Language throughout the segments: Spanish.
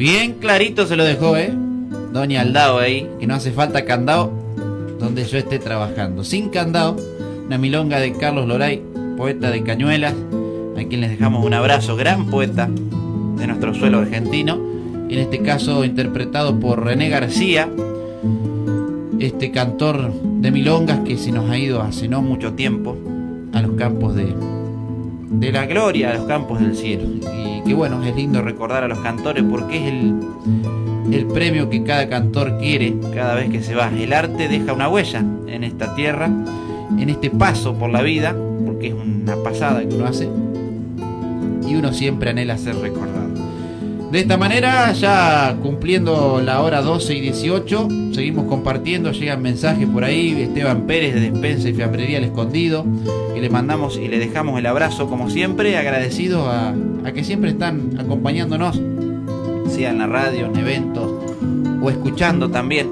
Bien clarito se lo dejó, Doña Aldao ahí, que no hace falta candado donde yo esté trabajando. Sin candado, una milonga de Carlos Loray, poeta de Cañuelas, a quien les dejamos un abrazo, gran poeta de nuestro suelo argentino, en este caso interpretado por René García, este cantor de milongas que se nos ha ido hace no mucho tiempo a los campos de la gloria, a los campos del cielo. Y que bueno, es lindo recordar a los cantores porque es el premio que cada cantor quiere cada vez que se va. El arte deja una huella en esta tierra, en este paso por la vida, porque es una pasada que uno hace y uno siempre anhela ser recordado. De esta manera, ya cumpliendo la hora 12:18, seguimos compartiendo, llegan mensajes por ahí. Esteban Pérez de Despensa y Fiambrería El Escondido, que le mandamos y le dejamos el abrazo como siempre, agradecidos a que siempre están acompañándonos, sea en la radio, en eventos o escuchando también.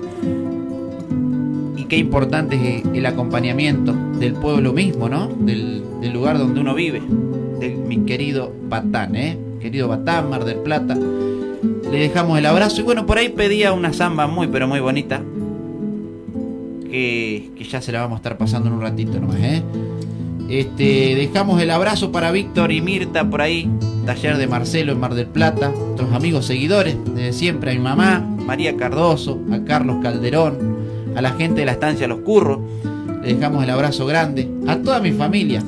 Y qué importante es el acompañamiento del pueblo mismo, ¿no? Del lugar donde uno vive, de mi querido Batán, querido Batán, Mar del Plata. Le dejamos el abrazo y bueno, por ahí pedía una samba muy pero muy bonita que ya se la vamos a estar pasando en un ratito nomás, dejamos el abrazo para Víctor y Mirta por ahí, taller de Marcelo en Mar del Plata, nuestros amigos seguidores desde siempre, a mi mamá María Cardoso, a Carlos Calderón, a la gente de la estancia Los Curros. Le dejamos el abrazo grande a toda mi familia,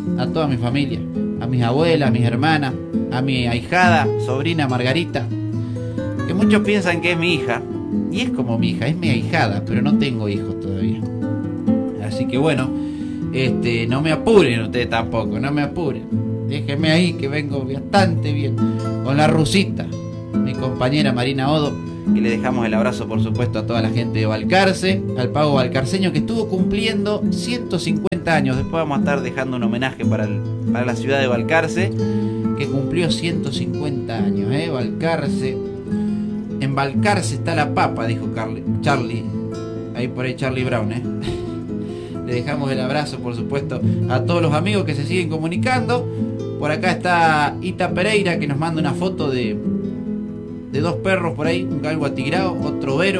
a mis abuelas, a mis hermanas, a mi ahijada, sobrina Margarita, que muchos piensan que es mi hija, y es como mi hija, es mi ahijada, pero no tengo hijos todavía. Así que bueno, no me apuren ustedes tampoco, no me apuren. Déjenme ahí que vengo bastante bien con la rusita, mi compañera Marina Odo, y le dejamos el abrazo por supuesto a toda la gente de Balcarce, al Pago Balcarceño que estuvo cumpliendo 150 años. Después vamos a estar dejando un homenaje para la ciudad de Balcarce, que cumplió 150 años, Balcarce. En Balcarce está la papa, dijo Charlie, ahí por ahí Charlie Brown, Le dejamos el abrazo por supuesto a todos los amigos que se siguen comunicando. Por acá está Ita Pereira, que nos manda una foto de dos perros por ahí, un galgo atigrado, otro vero.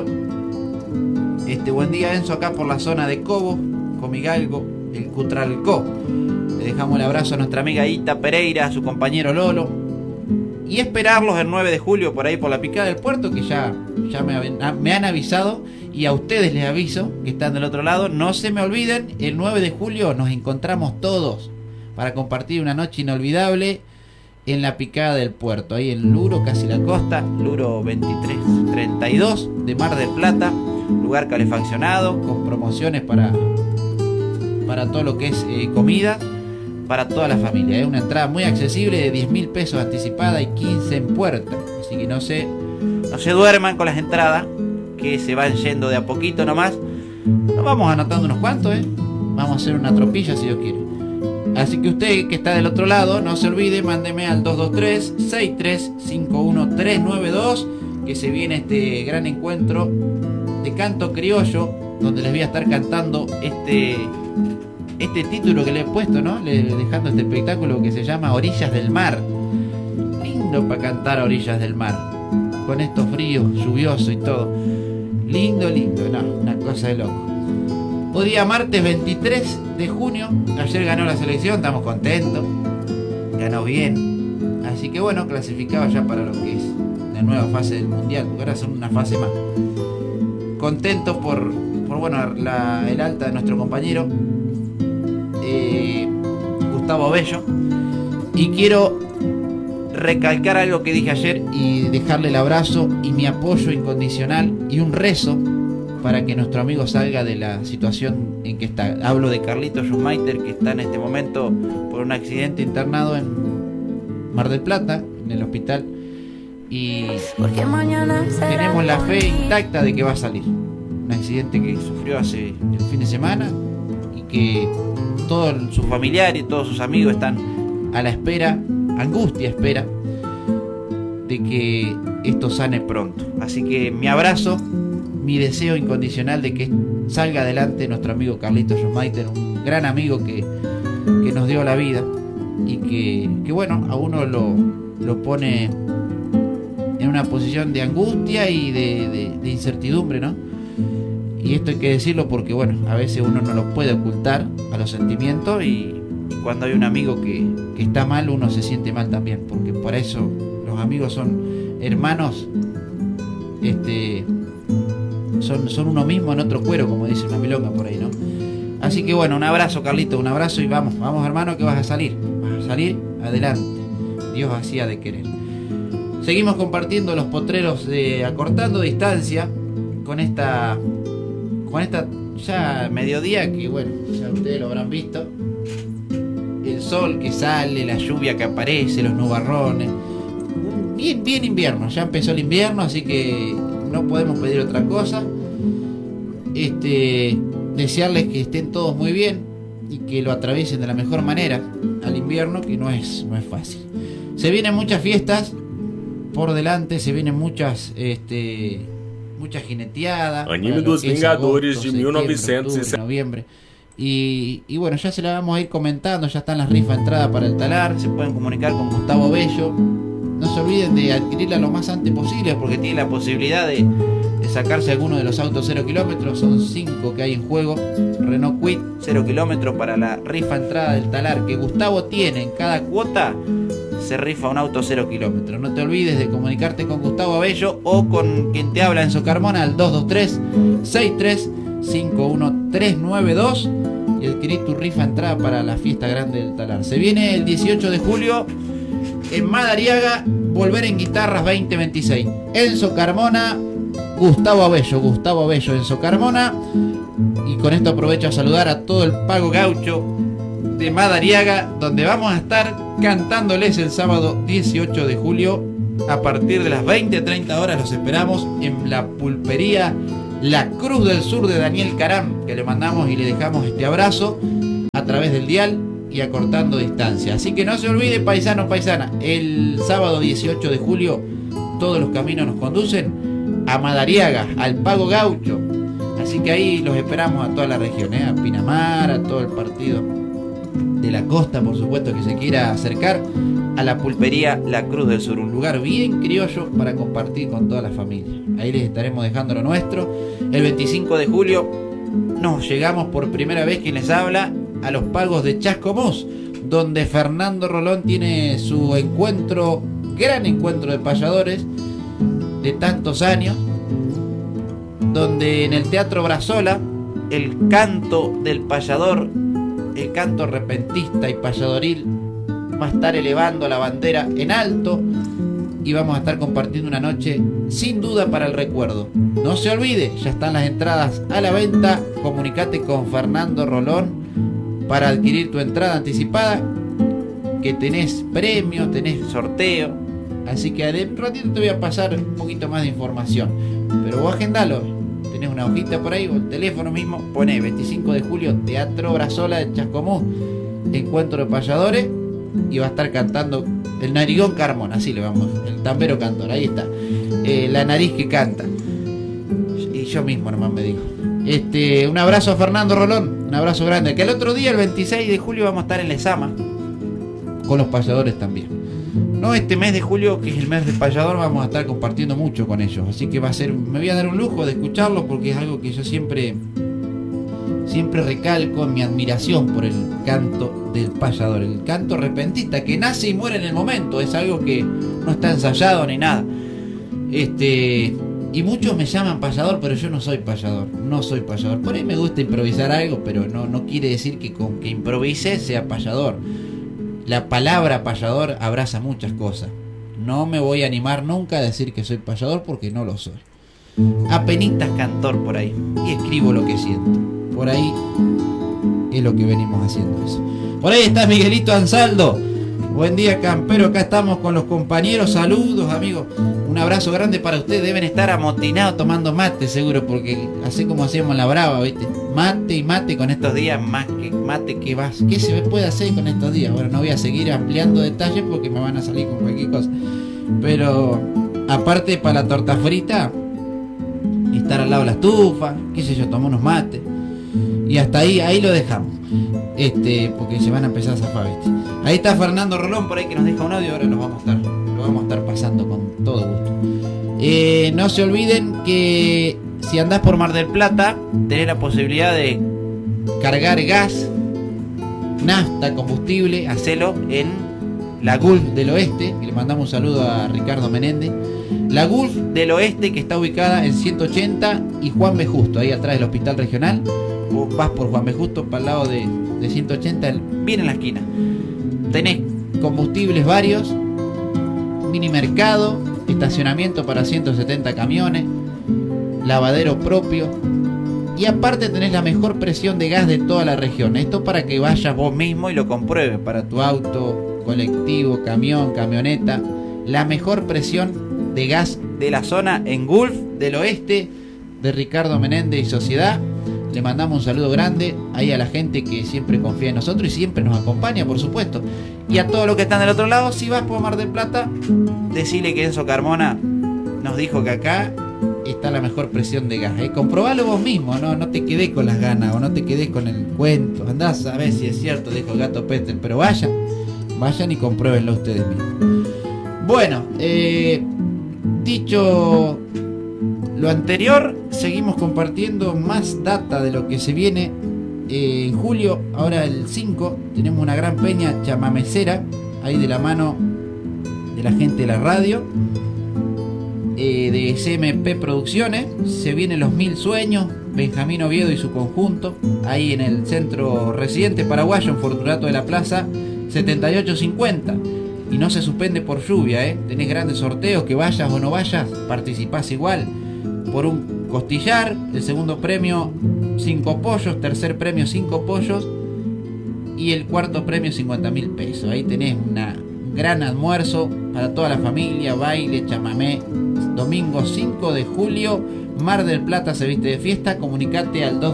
Buen día Enzo, acá por la zona de Cobo, con mi galgo, el Cutralcó. Le dejamos el abrazo a nuestra amiga Ita Pereira, a su compañero Lolo, y esperarlos el 9 de julio por ahí por la picada del puerto, que ya me han avisado, y a ustedes les aviso que están del otro lado. No se me olviden, el 9 de julio nos encontramos todos para compartir una noche inolvidable en la picada del puerto, ahí en Luro, casi la costa, Luro 2332 de Mar del Plata, lugar calefaccionado, con promociones para todo lo que es comida, para toda la familia. Una entrada muy accesible de 10.000 pesos anticipada y 15 en puerta, así que no se duerman con las entradas, que se van yendo de a poquito nomás. Nos vamos anotando unos cuantos, vamos a hacer una tropilla si Dios quiere. Así que usted que está del otro lado, no se olvide, mándeme al 223-6351392, que se viene este gran encuentro de canto criollo, donde les voy a estar cantando este título que le he puesto, ¿no? Dejando este espectáculo que se llama Orillas del Mar. Lindo para cantar a orillas del mar, con estos fríos, lluvioso y todo. Lindo, no, una cosa de loco. Hoy día martes 23 de junio, ayer ganó la selección, estamos contentos, ganó bien, así que bueno, clasificado ya para lo que es la nueva fase del mundial, porque ahora son una fase más. Contentos por bueno, el alta de nuestro compañero Gustavo Bello, y quiero recalcar algo que dije ayer y dejarle el abrazo y mi apoyo incondicional y un rezo para que nuestro amigo salga de la situación en que está. Hablo de Carlitos Schumacher, que está en este momento por un accidente internado en Mar del Plata, en el hospital, y tenemos la fe intacta de que va a salir. Un accidente que sufrió hace el fin de semana y que todos sus familiares y todos sus amigos están a la espera, angustia espera, de que esto sane pronto. Así que mi abrazo, mi deseo incondicional de que salga adelante nuestro amigo Carlitos Schumacher, un gran amigo que nos dio la vida y que bueno, a uno lo pone en una posición de angustia y de incertidumbre, ¿no? Y esto hay que decirlo porque, bueno, a veces uno no los puede ocultar a los sentimientos y cuando hay un amigo que está mal, uno se siente mal también, porque por eso los amigos son hermanos, son uno mismo en otro cuero, como dice una milonga por ahí, ¿no? Así que bueno, un abrazo, Carlito, un abrazo y vamos hermano, que vas a salir adelante, Dios así ha de querer. Seguimos compartiendo los potreros de Acortando Distancia con esta ya mediodía, que bueno, ya ustedes lo habrán visto, el sol que sale, la lluvia que aparece, los nubarrones, bien invierno, ya empezó el invierno, así que no podemos pedir otra cosa. Desearles que estén todos muy bien y que lo atraviesen de la mejor manera al invierno, que no es fácil. Se vienen muchas fiestas por delante, se vienen muchas jineteadas. Anime dos Vingadores de 1960. Noviembre. Y bueno, ya se la vamos a ir comentando, ya están las rifas de entrada para el talar, se pueden comunicar con Gustavo Bello. No se olviden de adquirirla lo más antes posible porque tiene la posibilidad de sacarse alguno de los autos 0 kilómetros. Son 5 que hay en juego. Renault Kwid 0 kilómetros para la rifa entrada del talar que Gustavo tiene. En cada cuota se rifa un auto 0 kilómetros. No te olvides de comunicarte con Gustavo Bello o con quien te habla, Enzo Carmona, al 223-63-51392 y adquirir tu rifa entrada para la fiesta grande del talar. Se viene el 18 de julio en Madariaga, Volver en Guitarras 2026. Enzo Carmona, Gustavo Bello, Enzo Carmona. Y con esto aprovecho a saludar a todo el Pago Gaucho de Madariaga, donde vamos a estar cantándoles el sábado 18 de julio a partir de las 20:30 horas. Los esperamos en la pulpería La Cruz del Sur de Daniel Caram, que le mandamos y le dejamos este abrazo a través del dial y Acortando Distancia. Así que no se olvide, paisano, paisana, el sábado 18 de julio todos los caminos nos conducen a Madariaga, al Pago Gaucho. Así que ahí los esperamos a toda la región, a Pinamar, a todo el partido de la costa, por supuesto, que se quiera acercar a la pulpería La Cruz del Sur, un lugar bien criollo para compartir con toda la familia. Ahí les estaremos dejando lo nuestro. El 25 de julio nos llegamos por primera vez, quien les habla, a los Pagos de Chascomús, donde Fernando Rolón tiene su gran encuentro de payadores de tantos años, donde en el Teatro Brazola el canto del payador, el canto repentista y payadoril, va a estar elevando la bandera en alto y vamos a estar compartiendo una noche sin duda para el recuerdo. No se olvide, ya están las entradas a la venta. Comunicate con Fernando Rolón para adquirir tu entrada anticipada, que tenés premio, tenés sorteo. Así que de un ratito te voy a pasar un poquito más de información, pero vos agendalo, tenés una hojita por ahí o el teléfono mismo, poné 25 de julio Teatro Brazola de Chascomús, encuentro de payadores, y va a estar cantando el narigón Carmona, así le vamos, el tambero cantor, ahí está, la nariz que canta, y yo mismo nomás me digo. Un abrazo a Fernando Rolón, un abrazo grande, que el otro día, el 26 de julio, vamos a estar en Lezama con los payadores también. No, este mes de julio, que es el mes del payador, vamos a estar compartiendo mucho con ellos, así que me voy a dar un lujo de escucharlos, porque es algo que yo siempre recalco en mi admiración por el canto del payador, el canto repentista que nace y muere en el momento, es algo que no está ensayado ni nada. Y muchos me llaman payador, pero yo no soy payador. Por ahí me gusta improvisar algo, pero no quiere decir que con que improvise sea payador. La palabra payador abraza muchas cosas. No me voy a animar nunca a decir que soy payador, porque no lo soy. Apenitas cantor por ahí, y escribo lo que siento. Por ahí es lo que venimos haciendo eso. Por ahí está Miguelito Ansaldo. Buen día, campero, acá estamos con los compañeros. Saludos, amigos. Un abrazo grande para ustedes. Deben estar amotinados tomando mate, seguro, porque así como hacíamos en la brava, ¿viste? Mate y mate con estos días, más que mate que vas. ¿Qué se puede hacer con estos días? Bueno, no voy a seguir ampliando detalles porque me van a salir con cualquier cosa. Pero aparte, para la torta frita, estar al lado de la estufa, qué sé yo, tomar unos mates. Y hasta ahí lo dejamos. Porque se van a empezar a zafar, ¿viste? Ahí está Fernando Rolón por ahí, que nos deja un audio. Ahora lo vamos a estar pasando con todo gusto. No se olviden que si andás por Mar del Plata, tenés la posibilidad de cargar gas, nafta, combustible, hacelo en la Gulf del Oeste, que le mandamos un saludo a Ricardo Menéndez. La Gulf del Oeste, que está ubicada en 180 y Juan B. Justo, ahí atrás del Hospital Regional. Vos vas por Juan B. Justo para el lado de 180, bien en la esquina. Tenés combustibles varios, mini mercado, estacionamiento para 170 camiones, lavadero propio, y aparte tenés la mejor presión de gas de toda la región. Esto para que vayas vos mismo y lo compruebes para tu auto, colectivo, camión, camioneta. La mejor presión de gas de la zona en Gulf del Oeste, de Ricardo Menéndez y Sociedad. Le mandamos un saludo grande ahí a la gente que siempre confía en nosotros y siempre nos acompaña, por supuesto. Y a todos los que están del otro lado, si vas por Mar del Plata, decile que Enzo Carmona nos dijo que acá está la mejor presión de gas. Comprobalo vos mismo, no te quedés con las ganas o no te quedés con el cuento. Andás a ver si es cierto, dijo el gato Peter, pero vayan y compruébenlo ustedes mismos. Bueno, dicho lo anterior, seguimos compartiendo más data de lo que se viene en julio. Ahora el 5 tenemos una gran peña chamamecera, ahí de la mano de la gente de la radio, de SMP Producciones. Se vienen los 1000 sueños, Benjamín Oviedo y su conjunto, ahí en el centro Residente Paraguayo, en Fortunato de la Plaza 7850. Y no se suspende por lluvia, tenés grandes sorteos, que vayas o no vayas, participás igual. Por un costillar, el segundo premio 5 pollos, tercer premio 5 pollos y el cuarto premio 50.000 pesos. Ahí tenés un gran almuerzo para toda la familia, baile, chamamé. Domingo 5 de julio, Mar del Plata se viste de fiesta. Comunicate al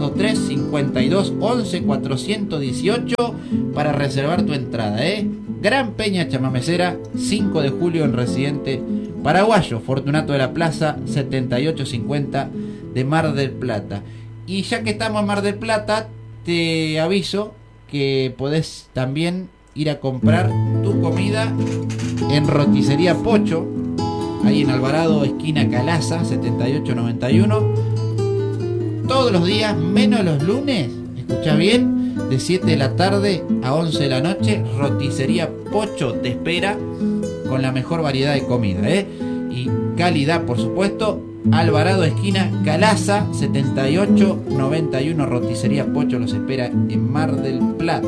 223-5211-418 para reservar tu entrada. Gran peña chamamecera, 5 de julio en Residente Paraguayo, Fortunato de la Plaza 7850 de Mar del Plata. Y ya que estamos en Mar del Plata, te aviso que podés también ir a comprar tu comida en Roticería Pocho, ahí en Alvarado, esquina Calaza 7891. Todos los días, menos los lunes, escuchá bien, de 7 de la tarde a 11 de la noche, Roticería Pocho te espera con la mejor variedad de comida, y calidad, por supuesto. Alvarado, esquina Calaza 7891, Roticería Pocho los espera en Mar del Plata.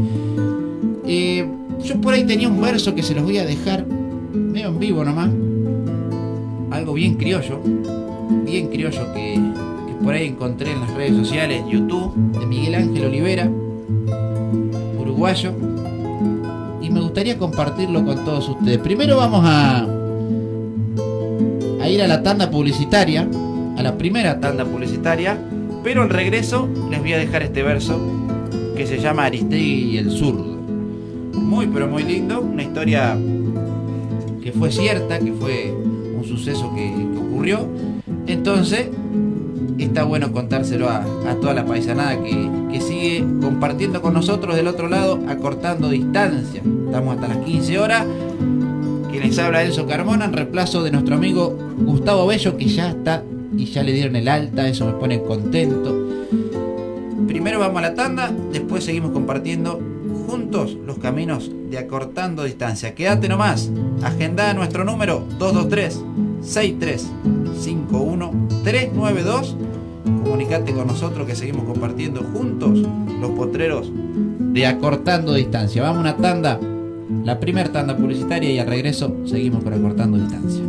Yo por ahí tenía un verso que se los voy a dejar medio en vivo nomás, algo bien criollo que por ahí encontré en las redes sociales, YouTube, de Miguel Ángel Olivera, uruguayo, y me gustaría compartirlo con todos ustedes. Primero vamos a ir a la tanda publicitaria, a la primera tanda publicitaria, pero al regreso les voy a dejar este verso que se llama Aristegui y el zurdo. Muy pero muy lindo, una historia que fue cierta, que fue un suceso que ocurrió. Entonces está bueno contárselo a toda la paisanada que sigue compartiendo con nosotros del otro lado, acortando distancia. Estamos hasta las 15 horas. Quien les habla, Enzo Carmona, en reemplazo de nuestro amigo Gustavo Bello, que ya está y ya le dieron el alta. Eso me pone contento. Primero vamos a la tanda, después seguimos compartiendo juntos los caminos de acortando distancia. Quédate nomás, agendá nuestro número 223-6351-392. Comunicate con nosotros que seguimos compartiendo juntos los potreros de acortando distancia. Vamos a una tanda, la primera tanda publicitaria, y al regreso seguimos con acortando distancia.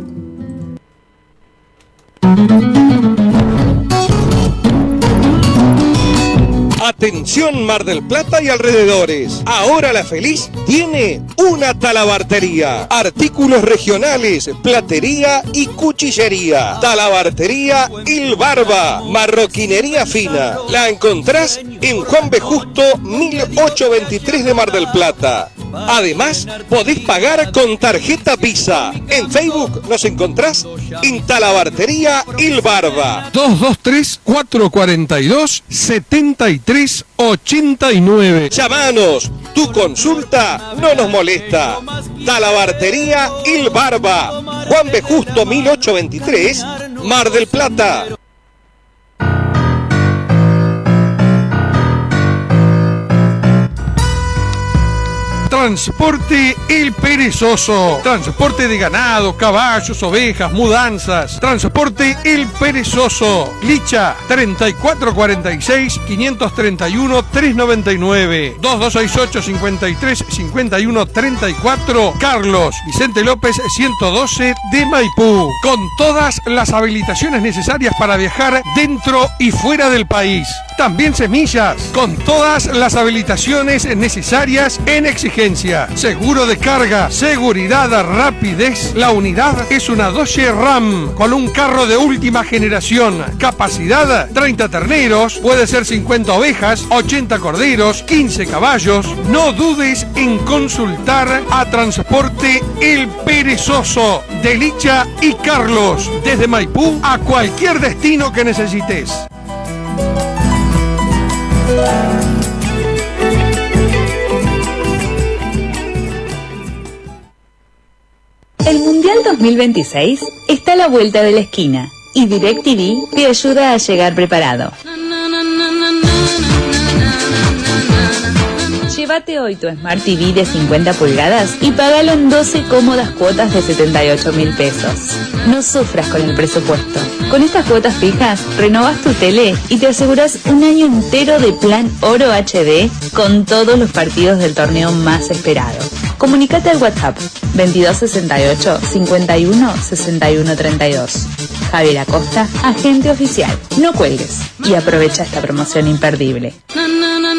Atención Mar del Plata y alrededores. Ahora La Feliz tiene una talabartería. Artículos regionales, platería y cuchillería. Talabartería Il Barba. Marroquinería fina. La encontrás en Juan B. Justo 1823 de Mar del Plata. Además, podés pagar con tarjeta Visa. En Facebook nos encontrás en Talabartería Il Barba. 223-442-7389. Llamanos Tu consulta no nos molesta. Talabartería Il Barba, Juan B. Justo 1823, Mar del Plata. Transporte El Perezoso. Transporte de ganado, caballos, ovejas, mudanzas. Transporte El Perezoso. Licha 3446-531-399. 2268-5351-34. Carlos Vicente López 112 de Maipú. Con todas las habilitaciones necesarias para viajar dentro y fuera del país. También semillas, con todas las habilitaciones necesarias en exigencia. Seguro de carga, seguridad, rapidez. La unidad es una Dodge Ram con un carro de última generación. Capacidad 30 terneros, puede ser 50 ovejas, 80 corderos, 15 caballos. No dudes en consultar a Transporte El Perezoso de Licha y Carlos, desde Maipú a cualquier destino que necesites. El Mundial 2026 está a la vuelta de la esquina y DirecTV te ayuda a llegar preparado. Llévate hoy tu Smart TV de 50 pulgadas y pagalo en 12 cómodas cuotas de 78.000 pesos. No sufras con el presupuesto. Con estas cuotas fijas, renovás tu tele y te aseguras un año entero de plan Oro HD con todos los partidos del torneo más esperado. Comunicate al WhatsApp 2268 51 61 32. Javier Acosta, agente oficial. No cuelgues y aprovecha esta promoción imperdible.